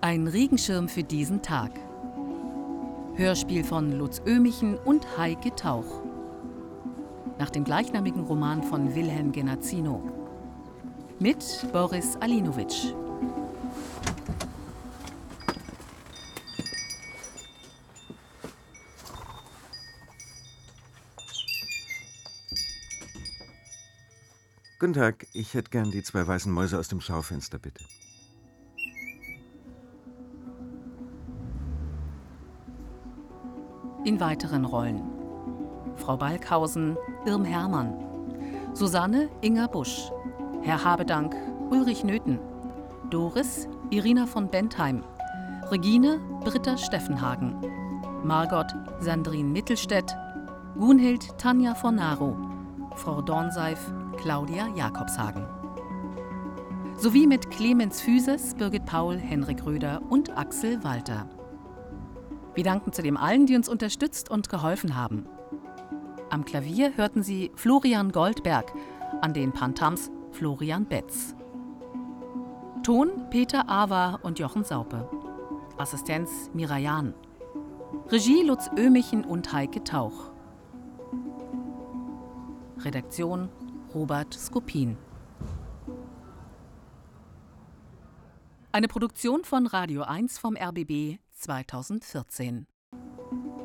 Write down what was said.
Ein Regenschirm für diesen Tag. Hörspiel von Lutz Ömichen und Heike Tauch. Nach dem gleichnamigen Roman von Wilhelm Genazzino. Mit Boris Alinovic. Guten Tag, ich hätte gern die 2 weißen Mäuse aus dem Schaufenster, bitte. In weiteren Rollen: Frau Balkhausen, Irm Hermann, Susanne, Inga Busch, Herr Habedank, Ulrich Nöthen, Doris, Irina von Bentheim, Regine, Britta Steffenhagen, Margot, Sandrine Mittelstädt, Gunhild, Tanja von Naro, Frau Dornseif, Claudia Jakobshagen. Sowie mit Clemens Füses, Birgit Paul, Henrik Röder und Axel Walter. Wir danken zudem allen, die uns unterstützt und geholfen haben. Am Klavier hörten Sie Florian Goldberg, an den Pantams Florian Betz. Ton Peter Awa und Jochen Saupe. Assistenz Mira Jahn. Regie Lutz Ömichen und Heike Tauch. Redaktion Robert Skopin. Eine Produktion von Radio 1 vom RBB 2014.